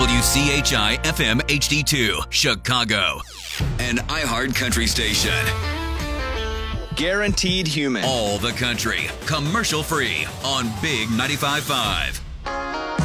WCHI FM HD2, Chicago. An iHeart Country station. Guaranteed human. All the country, commercial free on Big 95.5.